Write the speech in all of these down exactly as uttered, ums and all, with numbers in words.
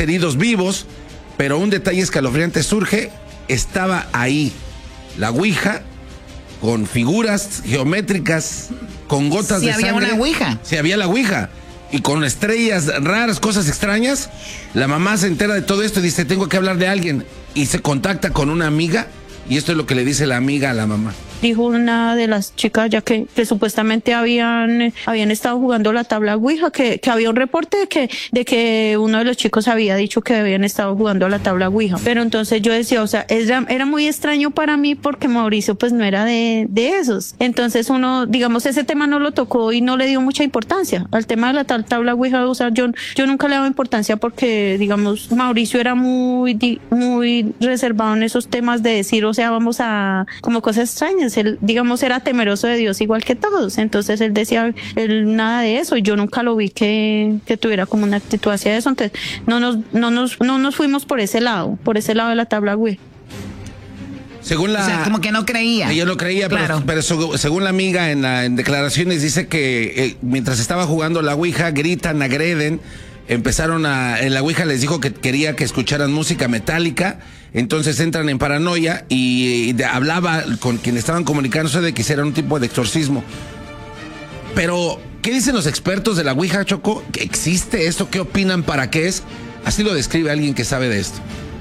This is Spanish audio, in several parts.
heridos vivos, pero un detalle escalofriante surge, estaba ahí la ouija con figuras geométricas, con gotas sí, de había sangre. una ouija. Sí, había la ouija. Y con estrellas raras, cosas extrañas. La mamá se entera de todo esto y dice, tengo que hablar de alguien. Y se contacta con una amiga. Y esto es lo que le dice la amiga a la mamá. Dijo una de las chicas ya que, que supuestamente habían, habían estado jugando la tabla ouija, que, que había un reporte de que, de que uno de los chicos había dicho que habían estado jugando a la tabla ouija. Pero entonces yo decía, o sea, era, era muy extraño para mí porque Mauricio pues no era de, de esos. Entonces uno, digamos, ese tema no lo tocó y no le dio mucha importancia al tema de la tal, tabla ouija. O sea, yo, yo nunca le daba importancia porque, digamos, Mauricio era muy, muy reservado en esos temas de decir, o sea, vamos a, como cosas extrañas. Él, digamos, era temeroso de Dios igual que todos, entonces él decía, él nada de eso, y yo nunca lo vi que, que tuviera como una actitud hacia eso, entonces no nos, no nos, no nos fuimos por ese lado, por ese lado de la tabla ouija. Según la, o sea, como que no creía. Ella no creía, claro. pero, pero según la amiga en, la, en declaraciones dice que eh, mientras estaba jugando la ouija, gritan, agreden, empezaron a, en la ouija les dijo que quería que escucharan música metálica. Entonces entran en paranoia y, y de, hablaba con quien estaban comunicándose de que hicieran un tipo de exorcismo. Pero, ¿qué dicen los expertos de la ouija, Choco? ¿Que existe esto? ¿Qué opinan? ¿Para qué es? Así lo describe alguien que sabe de esto.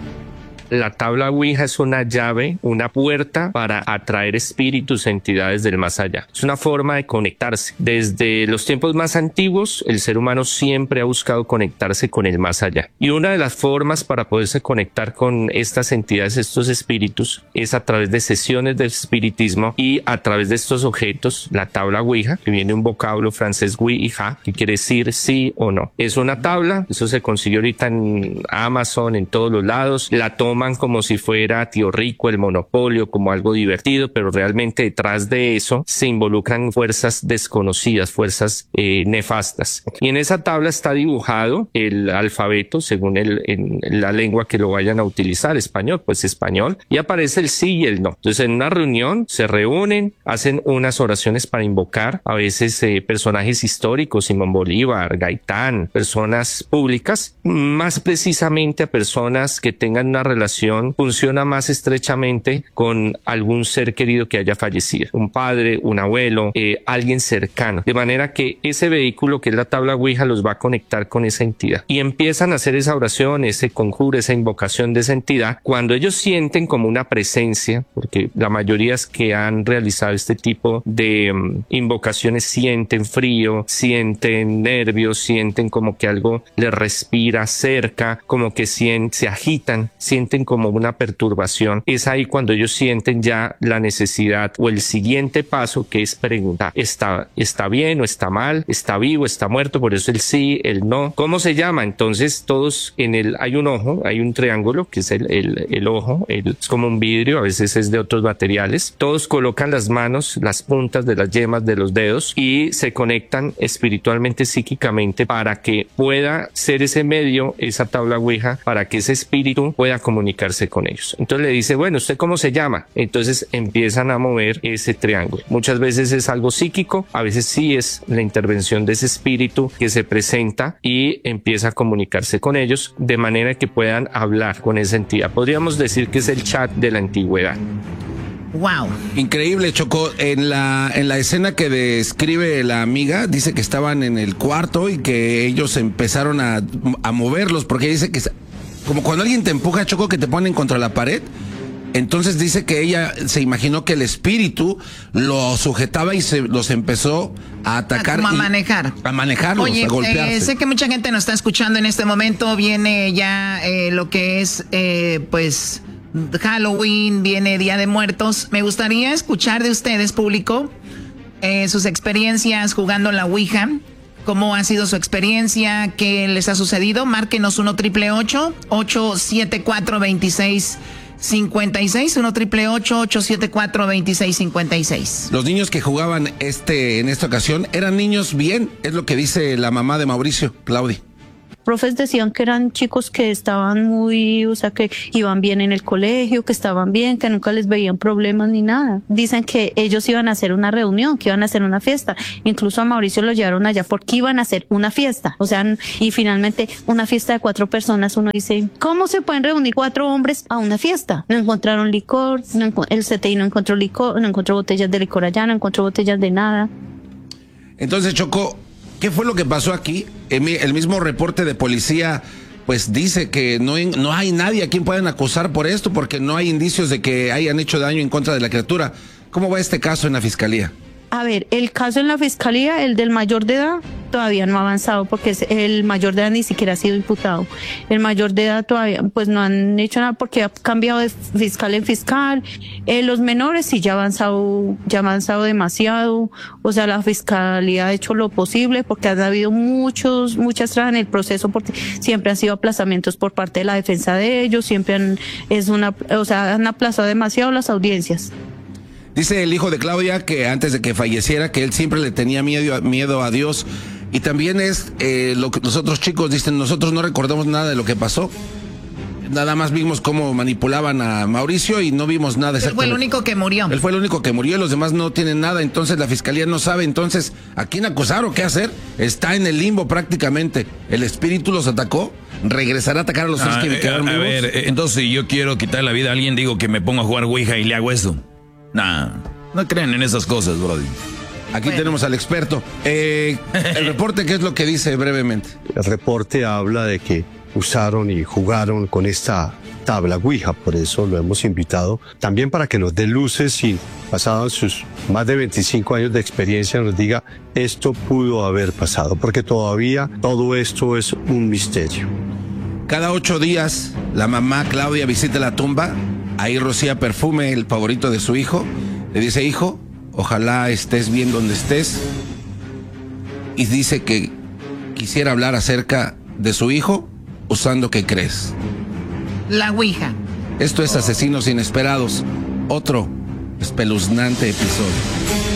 La tabla ouija es una llave, una puerta para atraer espíritus, entidades del más allá. Es una forma de conectarse. Desde los tiempos más antiguos, el ser humano siempre ha buscado conectarse con el más allá. Y una de las formas para poderse conectar con estas entidades, estos espíritus, es a través de sesiones de espiritismo y a través de estos objetos, la tabla ouija, que viene un vocablo francés ouija, que quiere decir sí o no. Es una tabla, eso se consigue ahorita en Amazon, en todos los lados, la toma como si fuera Tío Rico, el Monopolio, como algo divertido, pero realmente detrás de eso se involucran fuerzas desconocidas, fuerzas eh, nefastas. Y en esa tabla está dibujado el alfabeto según el, en la lengua que lo vayan a utilizar, español, pues español, y aparece el sí y el no. Entonces en una reunión se reúnen, hacen unas oraciones para invocar a veces eh, personajes históricos, Simón Bolívar, Gaitán, personas públicas, más precisamente a personas que tengan una relación, funciona más estrechamente con algún ser querido que haya fallecido, un padre, un abuelo, eh, alguien cercano, de manera que ese vehículo que es la tabla ouija los va a conectar con esa entidad y empiezan a hacer esa oración, ese conjuro, esa invocación de esa entidad. Cuando ellos sienten como una presencia, porque la mayoría que han realizado este tipo de um, invocaciones sienten frío, sienten nervios, sienten como que algo les respira cerca, como que sienten, se agitan, sienten como una perturbación. Es ahí cuando ellos sienten ya la necesidad o el siguiente paso, que es preguntar, ¿está, está bien o está mal? ¿Está vivo? ¿Está muerto? Por eso el sí, el no. ¿Cómo se llama? Entonces todos en el, hay un ojo, hay un triángulo que es el, el, el ojo, el, es como un vidrio, a veces es de otros materiales. Todos colocan las manos, las puntas de las yemas de los dedos y se conectan espiritualmente, psíquicamente, para que pueda ser ese medio, esa tabla ouija, para que ese espíritu pueda comunicarse con ellos. Entonces le dice, bueno, ¿usted cómo se llama? Entonces empiezan a mover ese triángulo. Muchas veces es algo psíquico, a veces sí es la intervención de ese espíritu que se presenta y empieza a comunicarse con ellos de manera que puedan hablar con esa entidad. Podríamos decir que es el chat de la antigüedad. Wow. Increíble, Choco. En la, en la escena que describe la amiga, dice que estaban en el cuarto y que ellos empezaron a, a moverlos, porque dice que como cuando alguien te empuja, Choco, que te ponen contra la pared. Entonces dice que ella se imaginó que el espíritu lo sujetaba y se los empezó a atacar. A, como a y, manejar. A manejarlos, Oye, a golpearse. Eh, sé que mucha gente nos está escuchando en este momento. Viene ya eh, lo que es, eh, pues, Halloween, viene Día de Muertos. Me gustaría escuchar de ustedes, público, eh, sus experiencias jugando la ouija. ¿Cómo ha sido su experiencia? ¿Qué les ha sucedido? Márquenos uno triple ocho, ocho siete cuatro, dos seis cinco seis, uno triple ocho, ocho siete cuatro, dos seis cinco seis. Los niños que jugaban este en esta ocasión eran niños bien, es lo que dice la mamá de Mauricio, Claudia. profes decían que eran chicos que estaban muy, o sea, que iban bien en el colegio, que estaban bien, que nunca les veían problemas ni nada. Dicen que ellos iban a hacer una reunión, que iban a hacer una fiesta. Incluso a Mauricio lo llevaron allá porque iban a hacer una fiesta. O sea, y finalmente una fiesta de cuatro personas, uno dice, ¿cómo se pueden reunir cuatro hombres a una fiesta? No encontraron licor, no enco- el C T I no encontró licor, no encontró botellas de licor allá, no encontró botellas de nada. Entonces, Choco, ¿qué fue lo que pasó aquí? El mismo reporte de policía pues dice que no, no hay nadie a quien puedan acusar por esto porque no hay indicios de que hayan hecho daño en contra de la criatura. ¿Cómo va este caso en la fiscalía? A ver, el caso en la fiscalía, el del mayor de edad, todavía no ha avanzado porque es- el mayor de edad ni siquiera ha sido imputado. El mayor de edad todavía, pues no han hecho nada porque ha cambiado de fiscal en fiscal. Eh, los menores sí ya ha avanzado, ya ha avanzado demasiado. O sea, la fiscalía ha hecho lo posible porque han habido muchos, muchas trabas en el proceso porque siempre han sido aplazamientos por parte de la defensa de ellos, siempre han, es una, o sea, han aplazado demasiado las audiencias. Dice el hijo de Claudia que antes de que falleciera, que él siempre le tenía miedo, miedo a Dios. Y también es eh, lo que los otros chicos dicen, nosotros no recordamos nada de lo que pasó. Nada más vimos cómo manipulaban a Mauricio y no vimos nada Él fue el exactamente. único que murió. Él fue el único que murió y los demás no tienen nada, entonces la fiscalía no sabe entonces a quién acusar o qué hacer. Está en el limbo prácticamente. El espíritu los atacó, regresará a atacar a los Ah, seres que eh, quedaron a vivos. ver, eh, entonces si yo quiero quitar la vida a alguien, digo que me pongo a jugar Ouija y le hago eso. Nah, no creen en esas cosas, brody. Aquí Bueno. tenemos al experto. Eh, el reporte, ¿qué es lo que dice brevemente? El reporte habla de que usaron y jugaron con esta tabla Ouija, por eso lo hemos invitado. También para que nos dé luces y, pasados sus más de veinticinco años de experiencia, nos diga esto pudo haber pasado, porque todavía todo esto es un misterio. Cada ocho días, la mamá Claudia visita la tumba. Ahí rocía perfume, el favorito de su hijo. Le dice, hijo, ojalá estés bien donde estés. Y dice que quisiera hablar acerca de su hijo usando ¿qué crees? La Ouija. Esto es Asesinos Inesperados, otro espeluznante episodio.